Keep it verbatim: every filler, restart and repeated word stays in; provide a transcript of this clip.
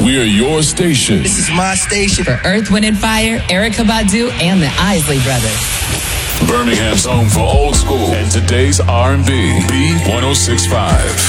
We are your station. This is my station. For Earth, Wind and Fire, Erykah Badu, and the Isley Brothers. Birmingham's home for old school and today's R and B. B one oh six point five.